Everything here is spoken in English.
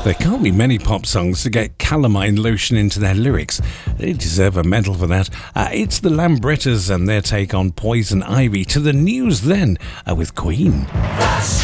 There can't be many pop songs to get calamine lotion into their lyrics. They deserve a medal for that. It's the Lambrettas and their take on Poison Ivy. To the news then with Queen.